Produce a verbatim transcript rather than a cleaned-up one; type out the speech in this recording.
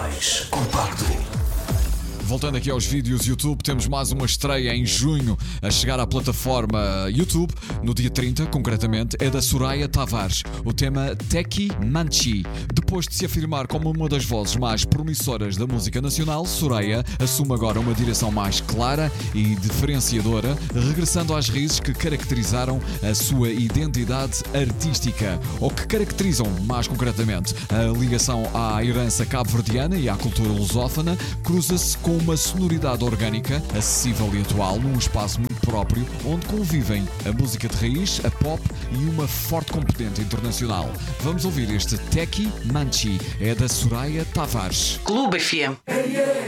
Trapalhões Compacto. Voltando aqui aos vídeos YouTube, temos mais uma estreia em junho a chegar à plataforma YouTube, no dia trinta, concretamente, é da Soraya Tavares, o tema Teki Manchi. Depois de se afirmar como uma das vozes mais promissoras da música nacional, Soraya assume agora uma direção mais clara e diferenciadora, regressando às raízes que caracterizaram a sua identidade artística, ou que caracterizam, mais concretamente, a ligação à herança cabo-verdiana e à cultura lusófona, cruza-se com uma sonoridade orgânica, acessível e atual, num espaço muito próprio, onde convivem a música de raiz, a pop e uma forte componente internacional. Vamos ouvir este Teki Manchi, é da Soraya Tavares. Clube F M.